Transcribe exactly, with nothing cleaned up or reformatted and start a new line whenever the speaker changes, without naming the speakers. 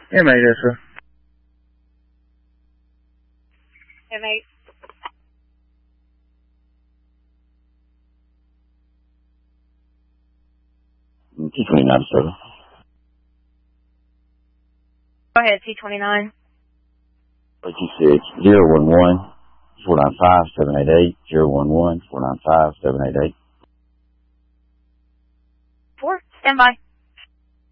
M eight, yes, sir.
M eight.
T twenty-nine, sir.
Go ahead, T twenty-nine.
Like you said, zero one one, four nine five, seven eight eight, zero one one, four nine five, seven eight eight.
Four, stand by.